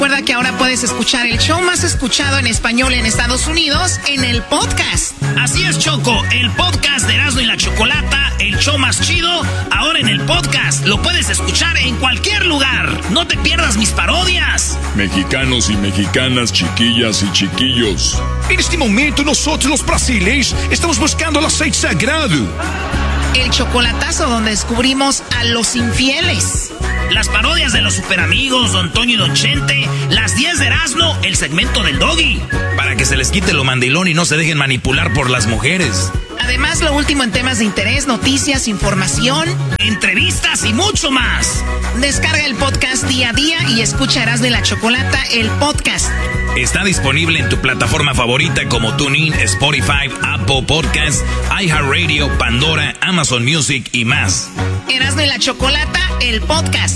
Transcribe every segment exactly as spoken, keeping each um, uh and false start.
Recuerda que ahora puedes escuchar el show más escuchado en español en Estados Unidos en el podcast. Así es, Choco, el podcast de Erasmo y la Chocolata, el show más chido, ahora en el podcast. Lo puedes escuchar en cualquier lugar. No te pierdas mis parodias. Mexicanos y mexicanas, chiquillas y chiquillos. En este momento nosotros los brasileños estamos buscando el aceite sagrado. El chocolatazo donde descubrimos a los infieles. Las parodias de los superamigos, Don Toño y Don Chente. Las diez de Erasmo, el segmento del Doggy. Para que se les quite lo mandilón y no se dejen manipular por las mujeres. Además, lo último en temas de interés, noticias, información, entrevistas y mucho más. Descarga el podcast día a día y escucha Erasmo y la Chocolata, el podcast. Está disponible en tu plataforma favorita como TuneIn, Spotify, Apple Podcasts, iHeartRadio, Pandora, Amazon Music y más. Erasmo y la Chocolata, el podcast.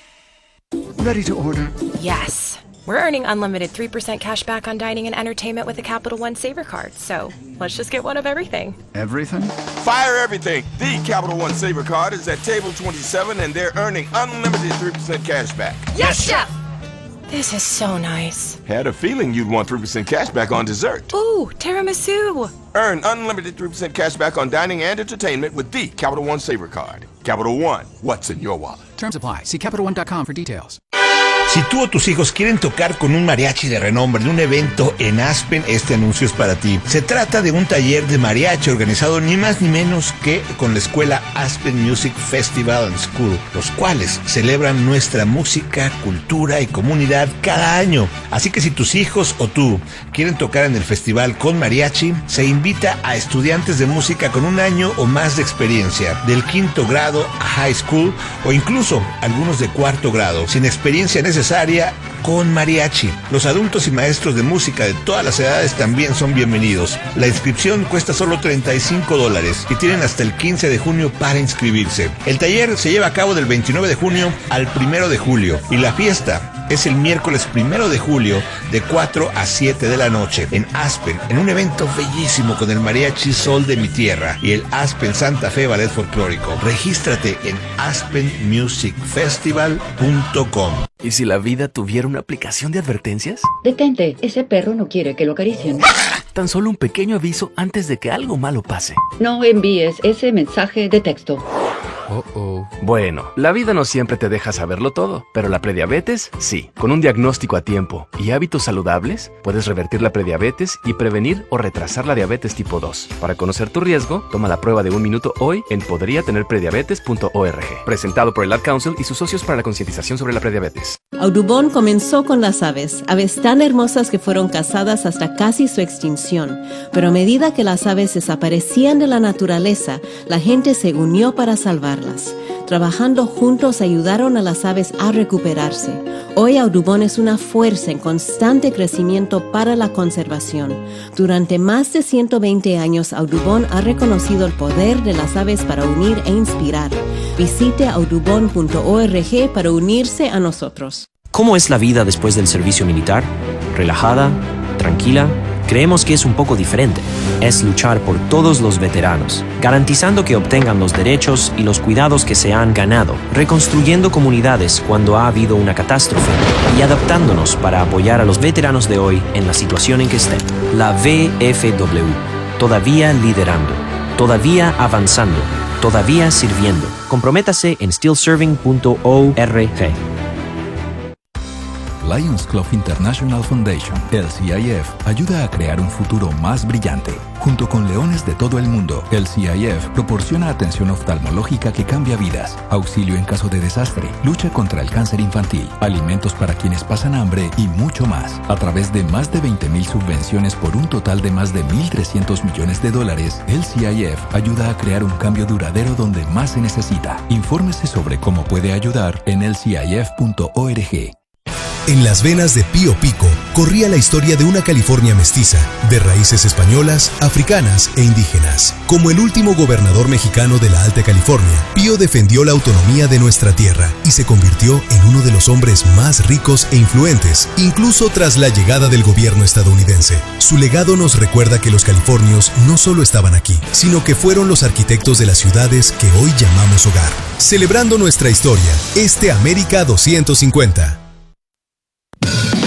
Ready to order? Yes. We're earning unlimited three percent cash back on dining and entertainment with the Capital One Saver Card. So let's just get one of everything. Everything? Fire everything. The Capital One Saver Card is at table twenty-seven and they're earning unlimited three percent cash back. Yes, Chef! This is so nice. Had a feeling you'd want three percent cash back on dessert. Ooh, tiramisu. Earn unlimited three percent cash back on dining and entertainment with the Capital One Saver Card. Capital One, what's in your wallet? Terms apply. See Capital One dot com for details. Si tú o tus hijos quieren tocar con un mariachi de renombre en un evento en Aspen, este anuncio es para ti. Se trata de un taller de mariachi organizado ni más ni menos que con la escuela Aspen Music Festival and School, los cuales celebran nuestra música, cultura y comunidad cada año. Así que si tus hijos o tú quieren tocar en el festival con mariachi, se invita a estudiantes de música con un año o más de experiencia, del quinto grado a high school o incluso algunos de cuarto grado, sin experiencia necesaria necesaria con mariachi. Los adultos y maestros de música de todas las edades también son bienvenidos. La inscripción cuesta solo treinta y cinco dólares y tienen hasta el quince de junio para inscribirse. El taller se lleva a cabo del veintinueve de junio al primero de julio y la fiesta es el miércoles primero de julio de cuatro a siete de la noche en Aspen, en un evento bellísimo con el Mariachi Sol de mi Tierra y el Aspen Santa Fe Ballet Folclórico. Regístrate en aspen music festival punto com. ¿Y si la vida tuviera una aplicación de advertencias? Detente, ese perro no quiere que lo acaricien. Tan solo un pequeño aviso antes de que algo malo pase. No envíes ese mensaje de texto. Oh, oh. Bueno, la vida no siempre te deja saberlo todo, pero la prediabetes, sí. Con un diagnóstico a tiempo y hábitos saludables, puedes revertir la prediabetes y prevenir o retrasar la diabetes tipo dos. Para conocer tu riesgo, toma la prueba de un minuto hoy en podría tener prediabetes punto org. Presentado por el Ad Council y sus socios para la concientización sobre la prediabetes. Audubon comenzó con las aves, aves tan hermosas que fueron cazadas hasta casi su extinción. Pero a medida que las aves desaparecían de la naturaleza, la gente se unió para salvarlas. Trabajando juntos ayudaron a las aves a recuperarse. Hoy Audubon es una fuerza en constante crecimiento para la conservación. Durante más de ciento veinte años, Audubon ha reconocido el poder de las aves para unir e inspirar. Visite audubon punto org para unirse a nosotros. ¿Cómo es la vida después del servicio militar? ¿Relajada? ¿Tranquila? Creemos que es un poco diferente. Es luchar por todos los veteranos, garantizando que obtengan los derechos y los cuidados que se han ganado, reconstruyendo comunidades cuando ha habido una catástrofe y adaptándonos para apoyar a los veteranos de hoy en la situación en que estén. La V F W, todavía liderando, todavía avanzando, todavía sirviendo. Comprométase en still serving punto org. Lions Club International Foundation, L C I F, ayuda a crear un futuro más brillante. Junto con leones de todo el mundo, L C I F proporciona atención oftalmológica que cambia vidas, auxilio en caso de desastre, lucha contra el cáncer infantil, alimentos para quienes pasan hambre y mucho más. A través de más de veinte mil subvenciones por un total de más de mil trescientos millones de dólares, L C I F ayuda a crear un cambio duradero donde más se necesita. Infórmese sobre cómo puede ayudar en L C I F punto org. En las venas de Pío Pico corría la historia de una California mestiza, de raíces españolas, africanas e indígenas. Como el último gobernador mexicano de la Alta California, Pío defendió la autonomía de nuestra tierra y se convirtió en uno de los hombres más ricos e influentes, incluso tras la llegada del gobierno estadounidense. Su legado nos recuerda que los californios no solo estaban aquí, sino que fueron los arquitectos de las ciudades que hoy llamamos hogar. Celebrando nuestra historia, este América doscientos cincuenta.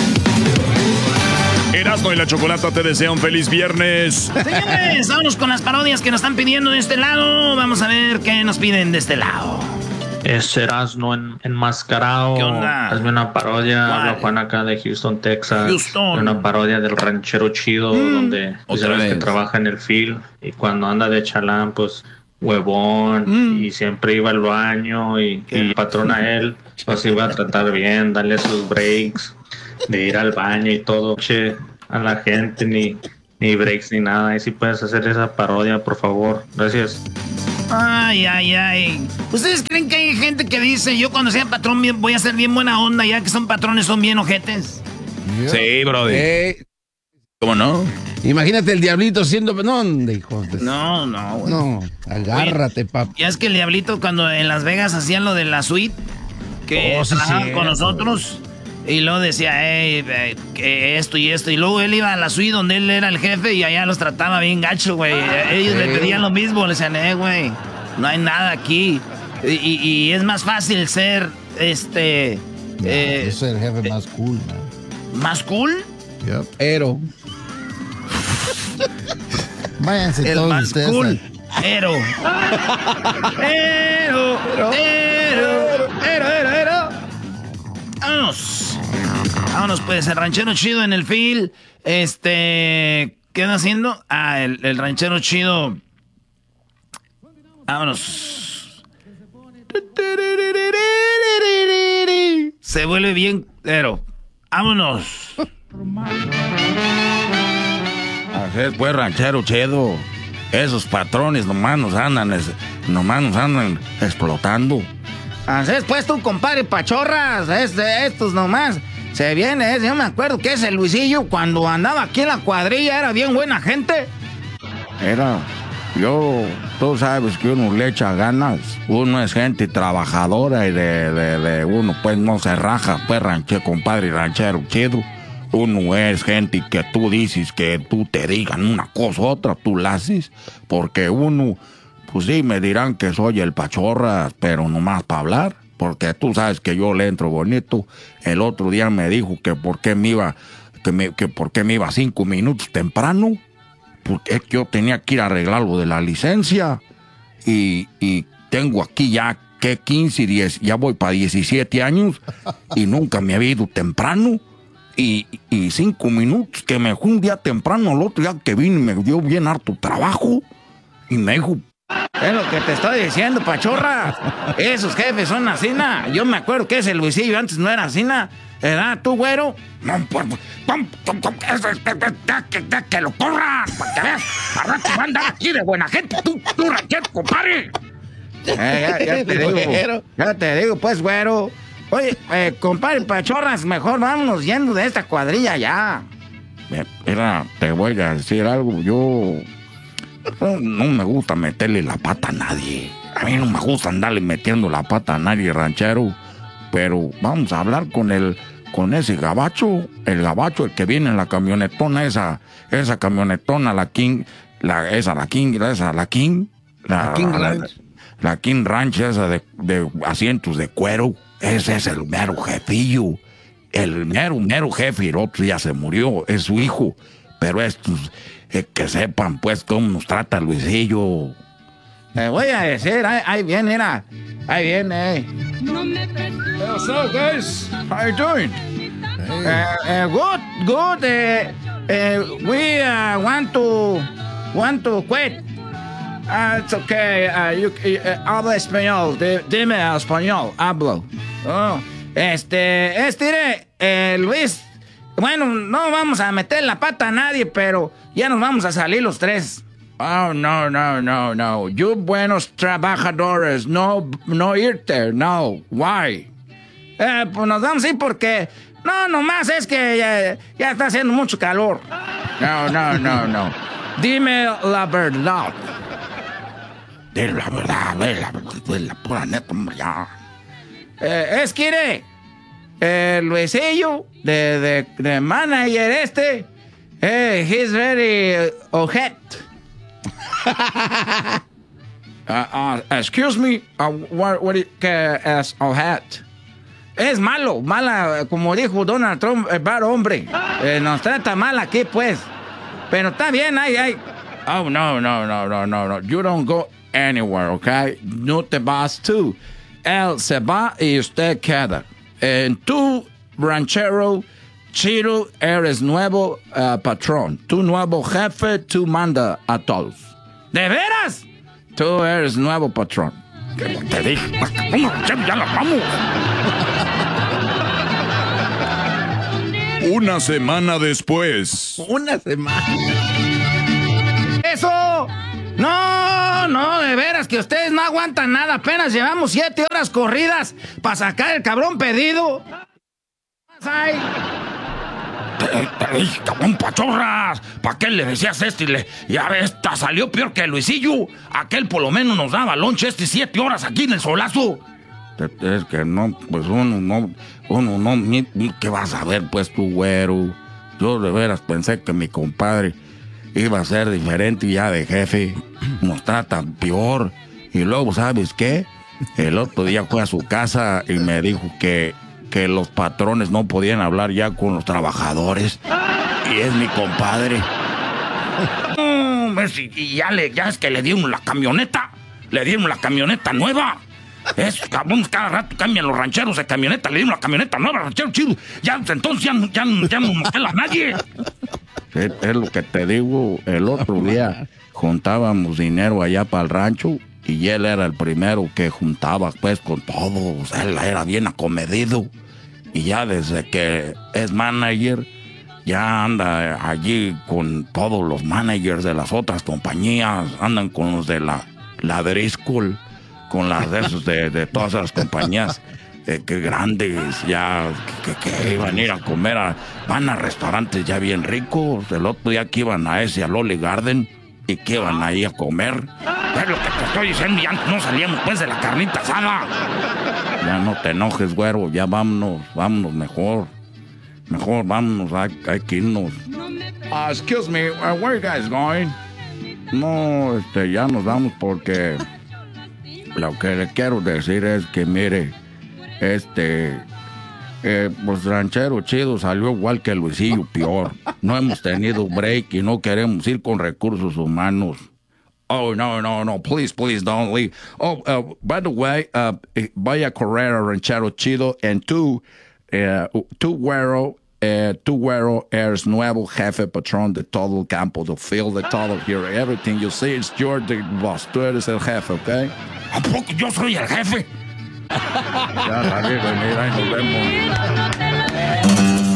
Erasmo y la Chocolata te desean feliz viernes. Señores, vámonos con las parodias que nos están pidiendo de este lado. Vamos a ver qué nos piden de este lado. Es Erasmo en, enmascarado. ¿Qué onda? Hazme una parodia. ¿Cuál? Habla Juan acá de Houston, Texas. Houston. Una parodia del ranchero chido, Mm. donde pues, sabes que trabaja en el field. Y cuando anda de chalán, pues huevón. Mm. Y siempre iba al baño. Y, y el patrón a él, pues iba a tratar bien, darle sus breaks, de ir al baño y todo. Che, a la gente, ni, ni breaks ni nada. Y si puedes hacer esa parodia, por favor. Gracias. Ay, ay, ay. ¿Ustedes creen que hay gente que dice, yo cuando sea patrón bien- voy a ser bien buena onda, ya que son patrones, son bien ojetes? Sí, brody. Eh, ¿Cómo no? Imagínate el diablito siendo... No, hombre, hijo de- No, no, güey. No, agárrate, papi. Ya es que el diablito cuando en Las Vegas hacían lo de la suite, que Oh, sí, trabajaban cierto. con nosotros, y luego decía, hey, eh, que esto y esto, y luego él iba a la suite donde él era el jefe y allá los trataba bien gacho, güey. Ellos le Sí. pedían lo mismo, le decían, eh, güey, no hay nada aquí. Y, y- y es más fácil ser, este... eh, Yo soy el jefe más cool, man. ¿Más cool? Yep. Pero... Váyanse El todos más ustedes. cool. Ero. Ero. Ero. Ero, ero, ero. Vámonos. Vámonos, pues, el ranchero chido en el field. Este. ¿Qué anda haciendo? Ah, el, el ranchero chido. Vámonos. Se vuelve bien. Ero. Vámonos. Así es, pues, ranchero chido. Esos patrones nomás nos andan, es- nomás nos andan explotando. Así es, pues, tú, compadre Pachorras, es de estos nomás. Se viene, es, yo me acuerdo que ese Luisillo, cuando andaba aquí en la cuadrilla, era bien buena gente. Era, yo, tú sabes que uno le echa ganas. Uno es gente trabajadora y de, de, de uno, pues, no se raja, pues, ranchero, compadre ranchero chido. Uno es gente que tú dices que tú te digan una cosa u otra, tú la haces, porque uno, pues sí, me dirán que soy el Pachorras, pero nomás para hablar, porque tú sabes que yo le entro bonito. El otro día me dijo que por qué me iba, que, me, que por qué me iba cinco minutos temprano, porque es que yo tenía que ir a arreglar lo de la licencia, y, y tengo aquí ya, que quince, diez, ya voy para diecisiete años, y nunca me había ido temprano. Y, y cinco minutos que me fui un día temprano, el otro día que vine me dio bien harto trabajo. Y me dijo, Es lo que te estoy diciendo, Pachorra. Esos jefes son así, na. Yo me acuerdo que ese Luisillo antes no era así, na. ¿Verdad, tú, güero? no, pues, pum, pum, pum, es- es- es- es- que, que- que lo corran, para que veas. Al rato va a andar aquí de buena gente, tú, tú, ranchero, compadre. Eh, ya, ya te digo, ya te digo, pues, güero. Oye, eh, compadre Pachorras, mejor vámonos yendo de esta cuadrilla ya. Mira, te voy a decir algo, yo no, no me gusta meterle la pata a nadie. A mí no me gusta andarle metiendo la pata a nadie, ranchero. Pero vamos a hablar con el, con ese gabacho, el gabacho, el que viene en la camionetona, esa, esa camionetona, la King, la, esa, la King, esa, la King, la, La King la, Ranch. la King Ranch, esa de, de asientos de cuero. Ese es el mero jefillo. El mero, mero jefe, el otro ya se murió, es su hijo. Pero estos, eh, que sepan, pues, cómo nos trata Luisillo. Te voy a decir, ahí, ahí viene, mira. Ahí viene, eh. Hey, what's up, guys? How you doing? Uh, uh, good, good. Uh, uh, we uh, want to want to quit. Uh, it's okay. Uh, you, uh, habla español. De- dime español. Hablo. Oh, este, este, eh, Luis. Bueno, no vamos a meter la pata a nadie, pero ya nos vamos a salir los tres. Oh, no, no, no, no. You buenos trabajadores, no, no irte, no. Why? Eh, pues nos vamos a ir porque... No, nomás es que ya, ya está haciendo mucho calor. No, no, no, no. Dime la verdad. De la verdad, de la, de la pura neta, hombre, ya. Eh, es que, eh, Luisillo, de, de, de manager este, eh, he's very uh, ojet. Uh, uh, excuse me, uh, what, what it, que es ojet? es malo, mala, como dijo Donald Trump, el bar hombre. Eh, nos trata mal aquí, pues. Pero está bien, ay, ay. Oh, no, no, no, no, no, no. You don't go anywhere, okay? No te vas tú. Él se va y usted queda. En tu ranchero chido, eres nuevo uh, patrón. Tu nuevo jefe, tú manda a todos. ¿De veras? Tú eres nuevo patrón. ¿Qué te dije? Vamos, ya la vamos. Una semana después. Una semana. ¡Eso! No, no, de veras que ustedes no aguantan nada. Apenas llevamos siete horas corridas para sacar el cabrón pedido. Te, te dije, cabrón, pachorras. ¿Para qué le decías esto? Y le, ya ves, esta salió peor que Luisillo. Aquel por lo menos nos daba lonche este siete horas aquí en el solazo. Es que no, pues uno no, uno no, ni, ¿qué vas a ver, pues, tu güero? Yo de veras pensé que mi compadre iba a ser diferente y ya de jefe nos trata peor. Y luego, ¿sabes qué? El otro día fue a su casa y me dijo que, que los patrones no podían hablar ya con los trabajadores. Y es mi compadre. No, y, y ya, le, ya es que le dieron la camioneta. Le dieron la camioneta nueva. Es, cabrón, cada rato cambian los rancheros de camioneta. Le dieron la camioneta nueva, ranchero chido. Ya, entonces ya, ya, ya no nos pela nadie. Es, es lo que te digo. El otro día juntábamos dinero allá para el rancho y él era el primero que juntaba pues con todos. Él era bien acomedido. Y ya desde que es manager, ya anda allí con todos los managers de las otras compañías. Andan con los de la, la Driscoll, con las de esos de, de todas las compañías eh, que grandes ya que, que, que iban a ir a comer a, van a restaurantes ya bien ricos. El otro día que iban a ese al Olive Garden y que iban ahí a comer. Es lo que te estoy diciendo, ya no salíamos pues de la carnita asada. Ya no te enojes, güero, ya vámonos, vámonos mejor. Mejor vámonos, hay, hay que irnos. Uh, excuse me, uh, where are you guys going? No, este, ya nos vamos porque lo que le quiero decir es que, mire, este, eh, pues Ranchero Chido salió igual que Luisillo, peor. No hemos tenido break y no queremos ir con recursos humanos. Oh, no, no, no, please, please don't leave. Oh, uh, by the way, uh, vaya a correr a Ranchero Chido and tú, uh, tú, güero, uh, tú, güero, eres nuevo jefe patrón de todo el campo, the field, de todo here. Everything you see, it's your the boss. Tú eres el jefe, ¿ok? ¿A poco yo soy el jefe? Ya, Javier, mira, y nos vemos.